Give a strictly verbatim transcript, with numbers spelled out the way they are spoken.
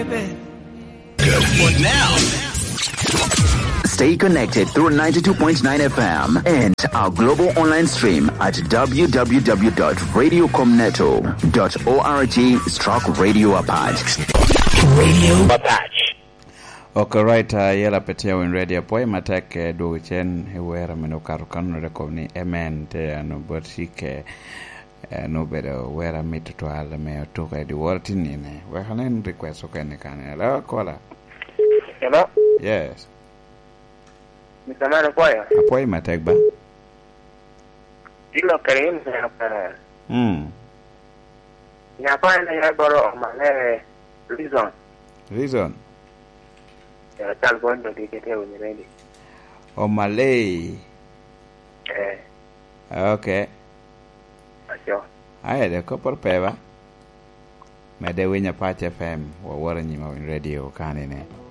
What now? Stay connected through ninety-two point nine F M and our global online stream at w w w dot radio comneto dot org stroke radio Apache. Radio Apache. Okay, right. Uh, yela petia win radio boy matek uh, do chen wera meno karukan rekoni emen te ano botsike uh, no bedo wera mit to ala me to ka di wortini ne we hanen request okay ne kan la kola. Hello? Yes. Mister Man Poya. Apoy matek ba? Dilo karim na pa. Hmm. Ya pa na ya boro male reason. Reason. Ya tal bondo di kete woni ready. O Malay. Eh. Okay. Acho. Ai de ko por peva. Me de winya Apache F M wo wora nyima win radio kanine.